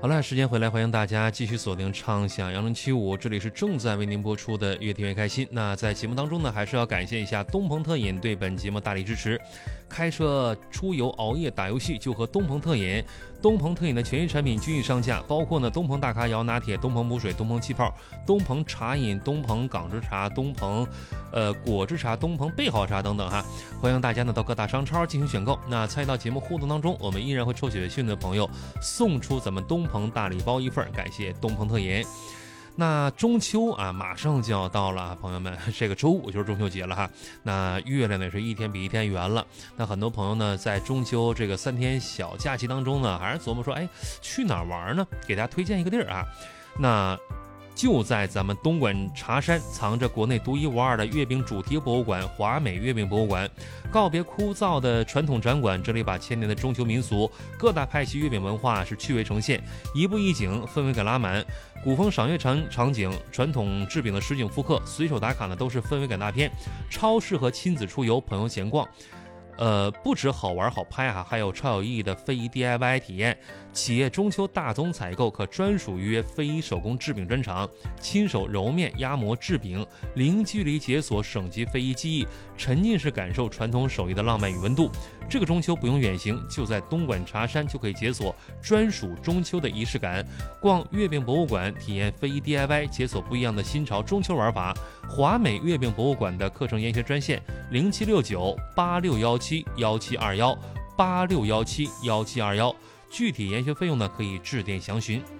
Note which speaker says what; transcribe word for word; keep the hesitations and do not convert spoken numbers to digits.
Speaker 1: 好了，时间回来，欢迎大家继续锁定畅享羊城七五，这里是正在为您播出的越听越开心。那在节目当中呢，还是要感谢一下东鹏特饮对本节目大力支持。开车出游熬夜打游戏就和东鹏特饮，东鹏特饮的全系产品均已上架，包括呢东鹏大咖摇拿铁、东鹏补水、东鹏气泡、东鹏茶饮、东鹏港之茶、东鹏呃果汁茶、东鹏焙好茶等等哈。欢迎大家呢到各大商超进行选购。那参与到节目互动当中，我们依然会抽取幸运的朋友送出咱们东鹏大礼包一份，感谢东鹏特饮。那中秋啊，马上就要到了，朋友们，这个周五就是中秋节了哈。那月亮呢是一天比一天圆了。那很多朋友呢，在中秋这个三天小假期当中呢，还是琢磨说，哎，去哪儿玩呢？给大家推荐一个地儿啊。那就在咱们东莞茶山，藏着国内独一无二的月饼主题博物馆——华美月饼博物馆。告别枯燥的传统展馆，这里把千年的中秋民俗、各大派系月饼文化是趣味呈现，一步一景，氛围感拉满。古风赏月场场景、传统制饼的实景复刻，随手打卡呢都是氛围感大片，超适合亲子出游、朋友闲逛。呃，不止好玩好拍啊，还有超有意义的非遗 D I Y 体验。企业中秋大宗采购可专属预约非遗手工制饼专场，亲手揉面、压模、制饼，零距离解锁省级非遗技艺，沉浸式感受传统手艺的浪漫与温度。这个中秋不用远行，就在东莞茶山就可以解锁专属中秋的仪式感。逛月饼博物馆，体验非遗 D I Y， 解锁不一样的新潮中秋玩法。华美月饼博物馆的课程研学专线零七六九八六幺七幺七二幺八六幺七幺七二幺，具体研学费用呢可以致电详询。